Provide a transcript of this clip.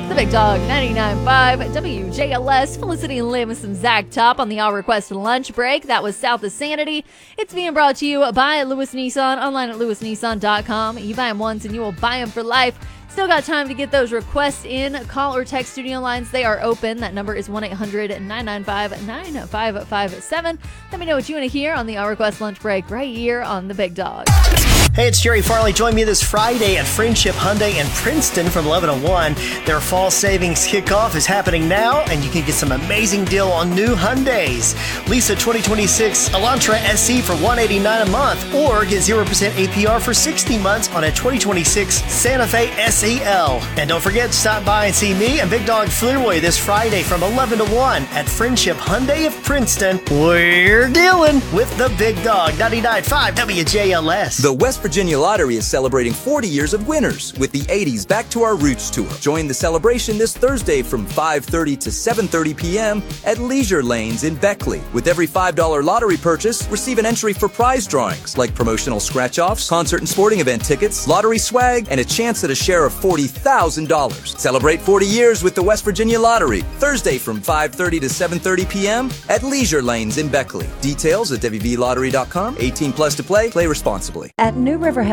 The Big Dog 99.5 WJLS. Felicity and Lim with some Zach Top on the All Request lunch break. That was South of Sanity. It's being brought to you by Lewis Nissan, online at lewisnissan.com. You buy them once and you will buy them for life. Still got time to get those requests in. Call or text studio lines. They are open. That number is 1-800-995-9557. Let me know what you want to hear on the All Request lunch break right here on The Big Dog. Hey, it's Jerry Farley. Join me this Friday at Friendship Hyundai in Princeton from 11 to 1. Their fall savings kickoff is happening now, and you can get some amazing deal on new Hyundais. Lease a 2026 Elantra SE for $189 a month, or get 0% APR for 60 months on a 2026 Santa Fe SEL. And don't forget to stop by and see me and Big Dog Fleetwood this Friday from 11 to 1 at Friendship Hyundai of Princeton. We're dealing with the Big Dog 99.5 WJLS. The West Virginia Lottery is celebrating 40 years of winners with the 80s Back to Our Roots Tour. Join the celebration this Thursday from 5:30 to 7:30 p.m. at Leisure Lanes in Beckley. With every $5 lottery purchase, receive an entry for prize drawings like promotional scratch-offs, concert and sporting event tickets, lottery swag, and a chance at a share of $40,000. Celebrate 40 years with the West Virginia Lottery, Thursday from 5:30 to 7:30 p.m. at Leisure Lanes in Beckley. Details at wvlottery.com. 18 plus to play. Play responsibly. At New River